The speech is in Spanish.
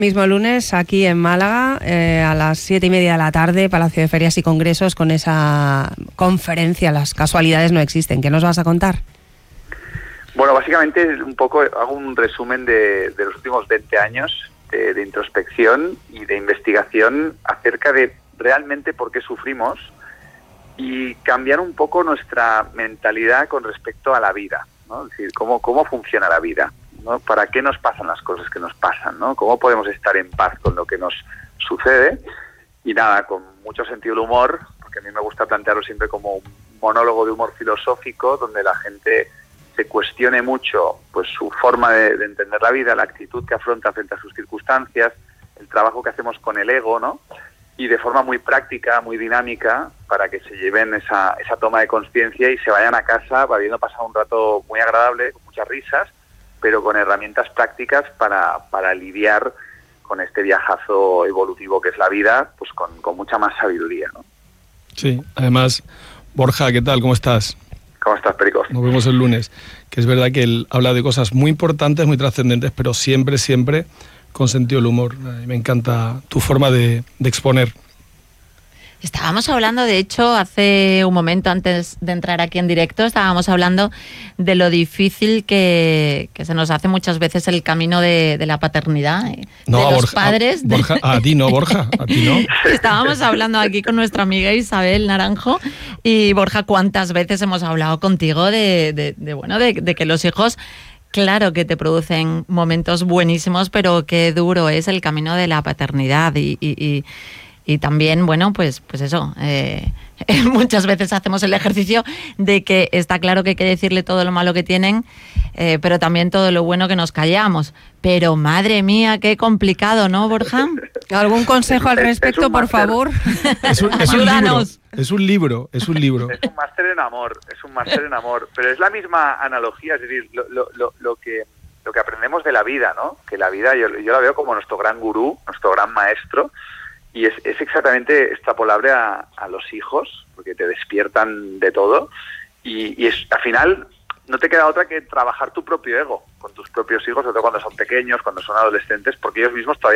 Mismo lunes, aquí en Málaga, a las 7:30 de la tarde, Palacio de Ferias y Congresos, con esa conferencia. Las casualidades no existen. ¿Qué nos vas a contar? Bueno, básicamente un poco hago un resumen de los últimos 20 años de introspección y de investigación acerca de realmente por qué sufrimos y cambiar un poco nuestra mentalidad con respecto a la vida, ¿no? Es decir, cómo funciona la vida, ¿no? ¿Para qué nos pasan las cosas que nos pasan, ¿no? ¿Cómo podemos estar en paz con lo que nos sucede? Y nada, con mucho sentido del humor, porque a mí me gusta plantearlo siempre como un monólogo de humor filosófico, donde la gente se cuestione mucho pues su forma de entender la vida, la actitud que afronta frente a sus circunstancias, el trabajo que hacemos con el ego, ¿no? Y de forma muy práctica, muy dinámica, para que se lleven esa toma de conciencia y se vayan a casa habiendo pasado un rato muy agradable, con muchas risas, pero con herramientas prácticas para lidiar con este viajazo evolutivo que es la vida, pues con mucha más sabiduría, ¿no? Sí, además, Borja, ¿qué tal? ¿Cómo estás? ¿Cómo estás, Perico? Nos vemos el lunes. Que es verdad que él habla de cosas muy importantes, muy trascendentes, pero siempre con sentido del humor. Me encanta tu forma de exponer. Estábamos hablando, de hecho, hace un momento antes de entrar aquí en directo, estábamos hablando de lo difícil que se nos hace muchas veces el camino de la paternidad, no, de los Borja, padres. Borja, a ti no, Borja, a ti no. Estábamos hablando aquí con nuestra amiga Isabel Naranjo y Borja, ¿cuántas veces hemos hablado contigo de que los hijos... Claro que te producen momentos buenísimos, pero qué duro es el camino de la paternidad y también, bueno, pues eso, muchas veces hacemos el ejercicio de que está claro que hay que decirle todo lo malo que tienen, pero también todo lo bueno que nos callamos. Pero madre mía, qué complicado, ¿no, Borja? ¿Algún consejo al respecto, por favor? Es un libro. Es un máster en amor, pero es la misma analogía, es decir, lo que aprendemos de la vida, ¿no? Que la vida yo la veo como nuestro gran gurú, nuestro gran maestro, y es exactamente extrapolable a los hijos, porque te despiertan de todo, y es al final no te queda otra que trabajar tu propio ego con tus propios hijos, sobre todo cuando son pequeños, cuando son adolescentes, porque ellos mismos todavía